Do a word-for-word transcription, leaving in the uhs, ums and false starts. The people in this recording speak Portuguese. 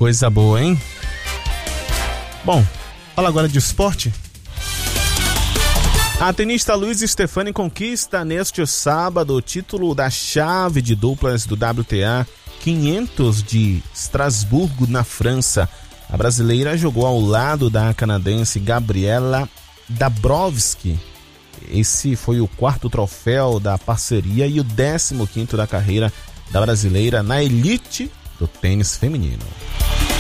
Coisa boa, hein? Bom, fala agora de esporte. A tenista Luiz Stefani conquista neste sábado o título da chave de duplas do W T A quinhentos de Estrasburgo, na França. A brasileira jogou ao lado da canadense Gabriela Dabrowski. Esse foi o quarto troféu da parceria e o décimo quinto da carreira da brasileira na elite do tênis feminino.